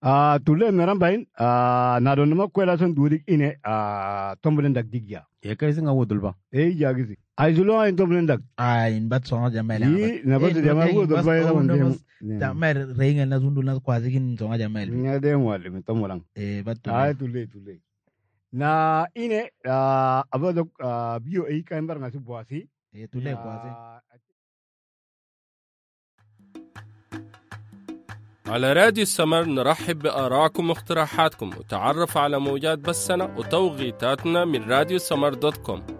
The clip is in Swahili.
tule meran bain na don ma kwela son durik ine tombulen dak digya e kai singa wudul ba ya gizi ay zulo ay tombulen dak in bat songa jamel yi na bat jama wudul ba ya wonde jamel reinga na zundu na kwazigin songa jamel nya de wale mi tomulan bat ay tule na ine abado bio ay kan bar ngasi boasi tule kwazi. على راديو السمر نرحب بآراءكم واقتراحاتكم وتعرف على موجات بثنا وتوقيتاتنا من راديو السمر.com.